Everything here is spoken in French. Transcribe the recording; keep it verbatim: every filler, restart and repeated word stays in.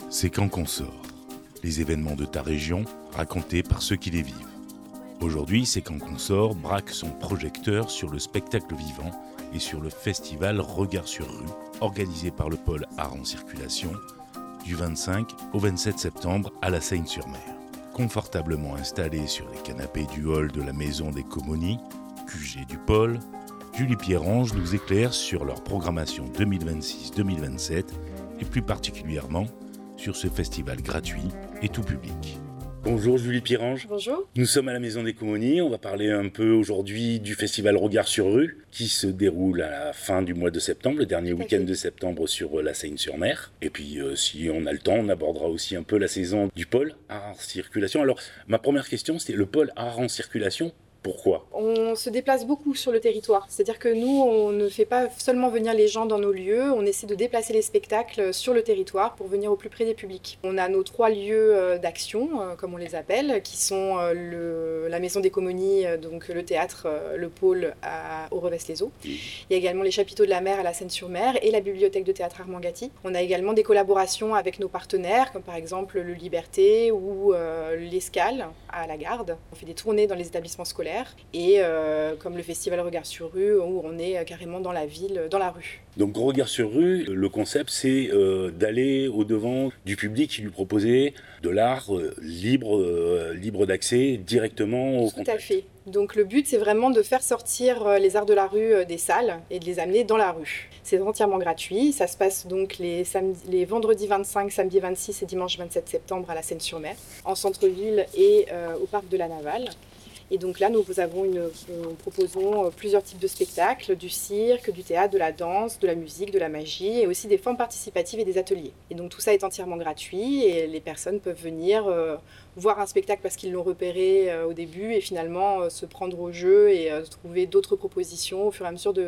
C'est quand qu'on sort. Les événements de ta région racontés par ceux qui les vivent. Aujourd'hui, C'est quand qu'on sort braque son projecteur sur le spectacle vivant et sur le festival Regard sur rue, organisé par le pôle Art en Circulation, du vingt-cinq au vingt-sept septembre à la Seyne-sur-Mer. Confortablement installés sur les canapés du hall de la Maison des Comonies, Q G du pôle, Julie Pierrange nous éclaire sur leur programmation deux mille vingt-six deux mille vingt-sept et plus particulièrement sur ce festival gratuit et tout public. Bonjour Julie Pierrange. Bonjour. Nous sommes à la Maison des Comonies. On va parler un peu aujourd'hui du festival Regard sur rue qui se déroule à la fin du mois de septembre, le dernier Tout week-end de septembre sur la Seyne-sur-Mer. Et puis euh, si on a le temps, on abordera aussi un peu la saison du pôle Art en Circulation. Alors ma première question, c'était le pôle Art en Circulation. Pourquoi ? On se déplace beaucoup sur le territoire, c'est-à-dire que nous, on ne fait pas seulement venir les gens dans nos lieux, on essaie de déplacer les spectacles sur le territoire pour venir au plus près des publics. On a nos trois lieux d'action, comme on les appelle, qui sont le, la Maison des Comonies, donc le théâtre, le pôle à, au Revest-les-Eaux. Il y a également les Chapiteaux de la Mer à la Seyne-sur-Mer et la bibliothèque de théâtre Armand Gatti. On a également des collaborations avec nos partenaires, comme par exemple le Liberté ou euh, l'Escale à la Garde. On fait des tournées dans les établissements scolaires. Et euh, comme le festival Regard sur rue, où on est carrément dans la ville, dans la rue. Donc Regard sur rue, le concept c'est euh, d'aller au-devant du public et lui proposer de l'art euh, libre, euh, libre d'accès directement au contact. Tout à fait. Donc le but c'est vraiment de faire sortir les arts de la rue des salles et de les amener dans la rue. C'est entièrement gratuit, ça se passe donc les, samedis, les vendredis vingt-cinq, samedi vingt-six et dimanche vingt-sept septembre à la Seyne-sur-Mer, en centre-ville et euh, au parc de la Navale. Et donc là, nous avons une, nous proposons plusieurs types de spectacles, du cirque, du théâtre, de la danse, de la musique, de la magie et aussi des formes participatives et des ateliers. Et donc tout ça est entièrement gratuit et les personnes peuvent venir euh, voir un spectacle parce qu'ils l'ont repéré euh, au début et finalement euh, se prendre au jeu et euh, trouver d'autres propositions au fur et à mesure de